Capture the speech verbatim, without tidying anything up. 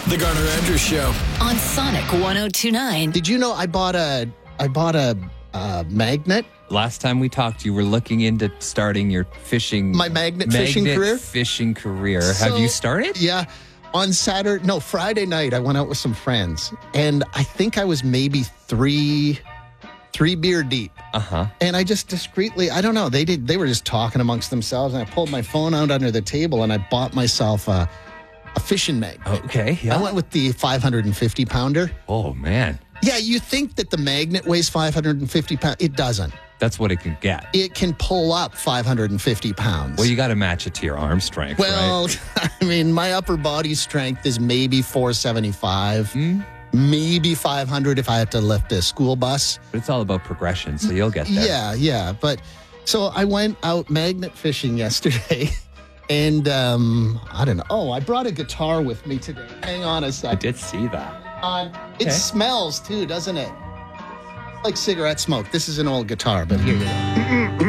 The Garner Andrews Show on Sonic one oh two point nine. Did you know I bought a I bought a uh, magnet? Last time we talked, you were looking into starting your fishing... My magnet fishing magnet career? fishing career. So, Have you started? Yeah. On Saturday, no, Friday night, I went out with some friends, and I think I was maybe three, three beer deep. Uh-huh. And I just discreetly, I don't know, they did. They were just talking amongst themselves, and I pulled my phone out under the table, and I bought myself a, a fishing magnet. Okay, yeah. I went with the five hundred fifty pounder. Oh, man. Yeah, you think that the magnet weighs five hundred fifty pounds. It doesn't. That's what it can get. It can pull up five hundred fifty pounds. Well, you got to match it to your arm strength, Well, right? I mean, my upper body strength is maybe four seventy-five, Mm. maybe five hundred if I have to lift a school bus. But it's all about progression, so you'll get there. Yeah, yeah. But so I went out magnet fishing yesterday, and um, I don't know. Oh, I brought a guitar with me today. Hang on a I second. did see that. On. It Okay. smells too, doesn't it? Like cigarette smoke. This is an old guitar, but here you go.